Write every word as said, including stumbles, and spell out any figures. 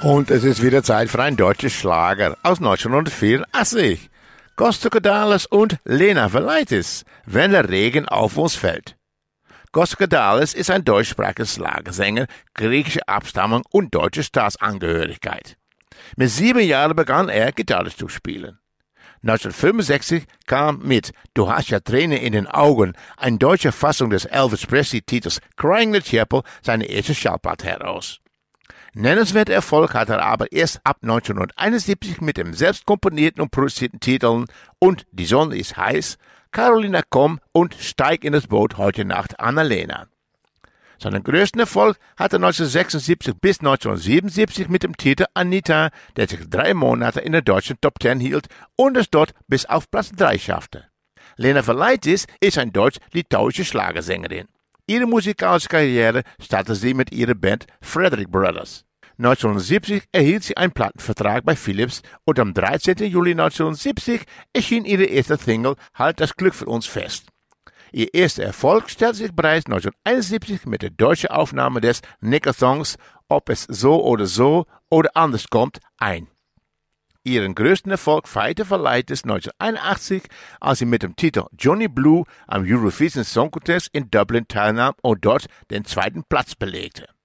Und es ist wieder Zeit für ein deutsches Schlager aus neunzehnhundertvierundachtzig. Kostakadalis und Lena Valaitis, wenn der Regen auf uns fällt. Kostakadalis ist ein deutschsprachiger Schlagersänger griechischer Abstammung und deutscher Staatsangehörigkeit. Mit sieben Jahren begann er, Gitarre zu spielen. neunzehnhundertfünfundsechzig kam mit Du hast ja Tränen in den Augen, eine deutsche Fassung des Elvis Presley-Titels Crying in the Chapel, seine erste Schallplatte heraus. Nennenswerter Erfolg hatte er aber erst ab neunzehnhunderteinundsiebzig mit dem selbst komponierten und produzierten Titeln Und die Sonne ist heiß, Carolina komm und Steig in das Boot heute Nacht, Annalena. Seinen größten Erfolg hatte er neunzehnhundertsechsundsiebzig bis neunzehnhundertsiebenundsiebzig mit dem Titel Anita, der sich drei Monate in der deutschen Top Ten hielt und es dort bis auf Platz drei schaffte. Lena Valaitis ist eine deutsch-litauische Schlagersängerin. Ihre musikalische Karriere startete sie mit ihrer Band Frederick Brothers. neunzehnhundertsiebzig erhielt sie einen Plattenvertrag bei Philips und am dreizehnten Juli neunzehnhundertsiebzig erschien ihre erste Single Halt das Glück für uns fest. Ihr erster Erfolg stellte sich bereits neunzehnhunderteinundsiebzig mit der deutschen Aufnahme des Nickel-Songs Ob es so oder so oder anders kommt ein. Ihren größten Erfolg feierte Valaitis neunzehnhunderteinundachtzig, als sie mit dem Titel Johnny Blue am Eurovision Song Contest in Dublin teilnahm und dort den zweiten Platz belegte.